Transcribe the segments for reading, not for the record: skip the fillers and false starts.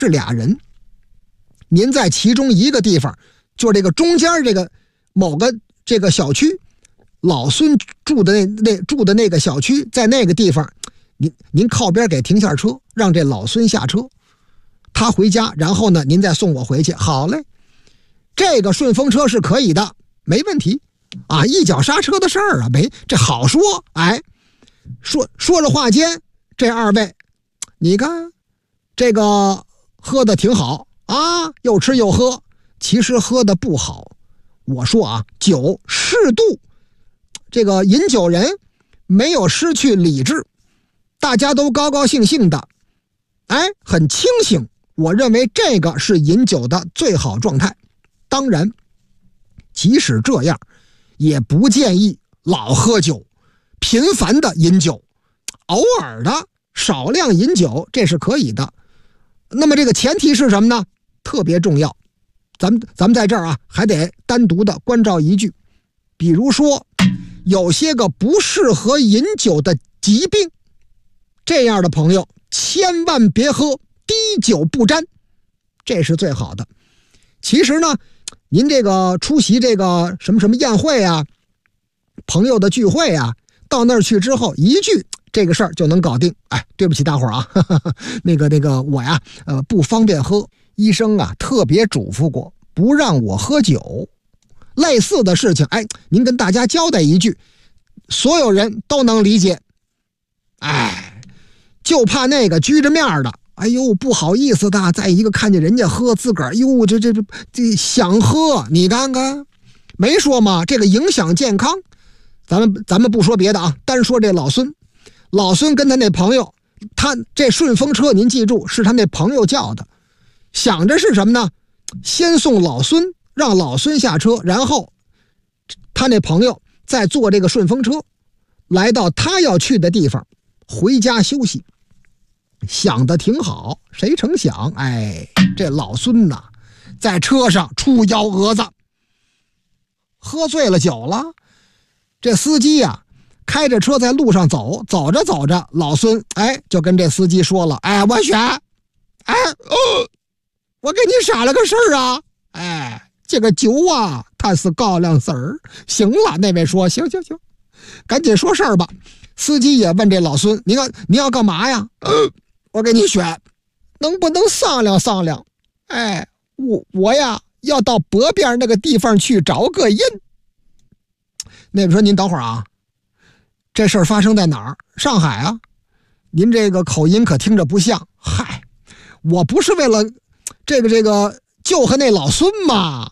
这俩人，您在其中一个地方，就这个中间这个某个这个小区，老孙住的那个小区，在那个地方，您靠边给停下车，让这老孙下车，他回家，然后呢，您再送我回去。好嘞，这个顺风车是可以的，没问题啊，一脚刹车的事儿啊，这好说。哎，说着话间，这二位，你看这个喝的挺好啊，又吃又喝，其实喝的不好。我说啊，酒适度，这个饮酒人没有失去理智，大家都高高兴兴的，哎，很清醒。我认为这个是饮酒的最好状态。当然，即使这样，也不建议老喝酒，频繁的饮酒，偶尔的少量饮酒，这是可以的。那么这个前提是什么呢？特别重要，咱们在这儿啊，还得单独的关照一句，比如说有些个不适合饮酒的疾病，这样的朋友千万别喝，滴酒不沾，这是最好的。其实呢，您这个出席这个什么宴会啊，朋友的聚会啊，到那儿去之后，一句这个事儿就能搞定。哎，对不起大伙儿啊，那个我呀，不方便喝，医生啊特别嘱咐过，不让我喝酒。类似的事情，哎，您跟大家交代一句，所有人都能理解。哎，就怕那个居着面的，哎呦不好意思的，再一个看见人家喝，自个儿哟这想喝，你看看，没说嘛，这个影响健康。咱们不说别的啊，单说这老孙跟他那朋友，他这顺风车您记住是他那朋友叫的，想着是什么呢？先送老孙，让老孙下车，然后他那朋友再坐这个顺风车来到他要去的地方，回家休息。想的挺好，谁成想，哎，这老孙呐，在车上出幺蛾子，喝醉了酒了。这司机呀，开着车在路上走着，老孙哎就跟这司机说了，哎，我选，哎，我给你傻了个事儿啊，哎，这个酒啊，它是高粱色儿。行了，那位说行，赶紧说事儿吧。司机也问这老孙，你要干嘛呀？我给你选，能不能商量？哎，我呀要到北边那个地方去找个人。那位说您等会儿啊，这事儿发生在哪儿？上海啊？您这个口音可听着不像。嗨，我不是为了这个救和那老孙嘛。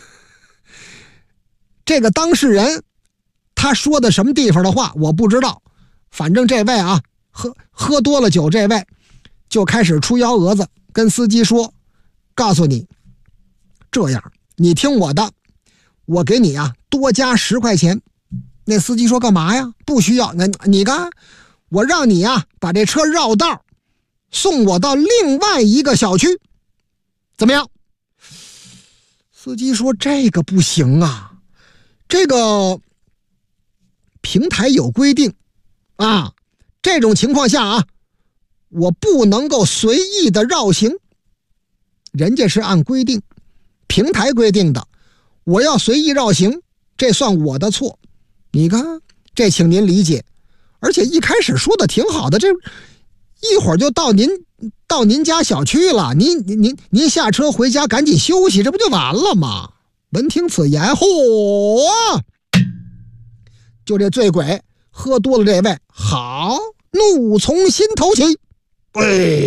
这个当事人他说的什么地方的话我不知道，反正这位啊喝多了酒，这位就开始出幺蛾子，跟司机说，告诉你这样，你听我的，我给你啊多加10块钱。那司机说干嘛呀？不需要，你看我让你啊把这车绕道送我到另外一个小区，怎么样？司机说这个不行啊，这个平台有规定啊，这种情况下啊，我不能够随意的绕行，人家是按规定，平台规定的，我要随意绕行，这算我的错。你看，这请您理解。而且一开始说的挺好的，这一会儿就到您家小区了，您下车回家赶紧休息，这不就完了吗？闻听此言，嚯！就这醉鬼喝多了，这位好，怒从心头起，